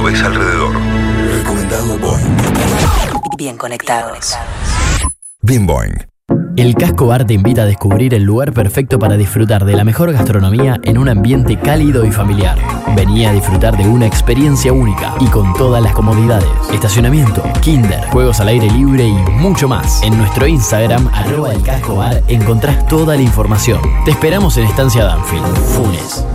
ves alrededor. Recomendado Boing. Bien conectados. Bien Boing. El Casco Bar te invita a descubrir el lugar perfecto para disfrutar de la mejor gastronomía en un ambiente cálido y familiar. Vení a disfrutar de una experiencia única y con todas las comodidades. Estacionamiento, kinder, juegos al aire libre y mucho más. En nuestro Instagram, @elcascobar, encontrás toda la información. Te esperamos en Estancia Danfield, Funes.